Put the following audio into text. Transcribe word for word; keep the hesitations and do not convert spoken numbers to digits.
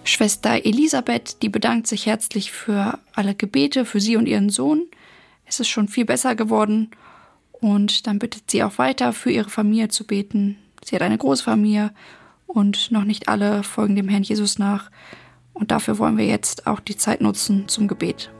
Schwester Elisabeth, die bedankt sich herzlich für alle Gebete, für sie und ihren Sohn. Es ist schon viel besser geworden. Und dann bittet sie auch weiter, für ihre Familie zu beten. Sie hat eine große Familie und noch nicht alle folgen dem Herrn Jesus nach. Und dafür wollen wir jetzt auch die Zeit nutzen zum Gebet.